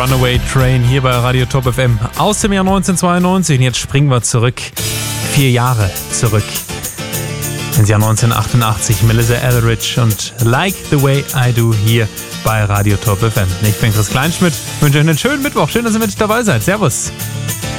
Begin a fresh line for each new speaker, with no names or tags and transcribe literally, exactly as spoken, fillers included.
Runaway Train hier bei Radio Top F M aus dem Jahr neunzehnhundertzweiundneunzig. Und jetzt springen wir zurück, vier Jahre zurück, ins Jahr neunzehnhundertachtundachtzig. Melissa Etheridge und Like the Way I Do hier bei Radio Top F M. Ich bin Chris Kleinschmidt, wünsche euch einen schönen Mittwoch. Schön, dass ihr mit dabei seid. Servus.